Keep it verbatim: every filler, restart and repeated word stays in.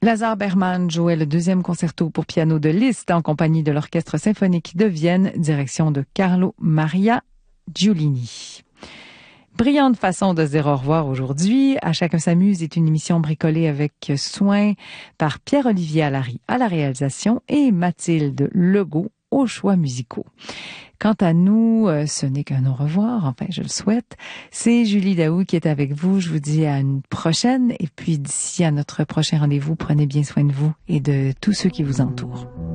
Lazare Berman jouait le deuxième concerto pour piano de Liszt en compagnie de l'Orchestre symphonique de Vienne, direction de Carlo Maria Giulini. Brillante façon de se dire au revoir aujourd'hui. À chacun s'amuse est une émission bricolée avec soin par Pierre-Olivier Allary à la réalisation et Mathilde Legault aux choix musicaux. Quant à nous, ce n'est qu'un au revoir, enfin je le souhaite. C'est Julie Daou qui est avec vous. Je vous dis à une prochaine et puis d'ici à notre prochain rendez-vous, prenez bien soin de vous et de tous ceux qui vous entourent.